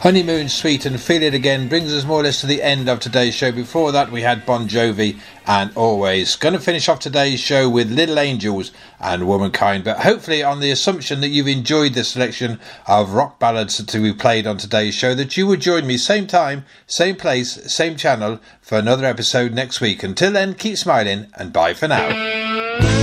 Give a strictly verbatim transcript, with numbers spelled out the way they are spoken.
Honeymoon Suite and Feel It Again brings us more or less to the end of today's show. Before that we had Bon Jovi and Always. Going to finish off today's show with Little Angels and Womankind, but hopefully on the assumption that you've enjoyed the selection of rock ballads to be played on today's show, that you would join me same time, same place, same channel for another episode next week. Until then, keep smiling and bye for now.